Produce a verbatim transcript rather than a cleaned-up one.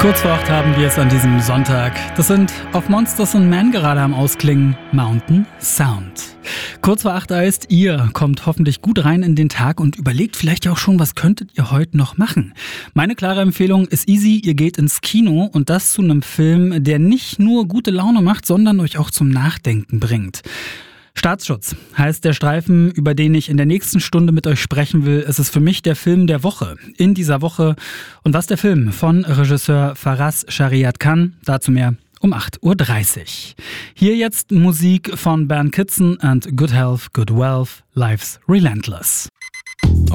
Kurz vor acht haben wir es an diesem Sonntag. Das sind auf Monsters and Men gerade am Ausklingen Mountain Sound. Kurz vor acht heißt, ihr kommt hoffentlich gut rein in den Tag und überlegt vielleicht auch schon, was könntet ihr heute noch machen. Meine klare Empfehlung ist easy, ihr geht ins Kino und das zu einem Film, der nicht nur gute Laune macht, sondern euch auch zum Nachdenken bringt. Staatsschutz heißt der Streifen, über den ich in der nächsten Stunde mit euch sprechen will. Es ist für mich der Film der Woche in dieser Woche. Und was der Film von Regisseur Faraz Shariat kann, dazu mehr um acht Uhr dreißig. Hier jetzt Musik von Bernd Kitzen and Good Health, Good Wealth, Life's Relentless.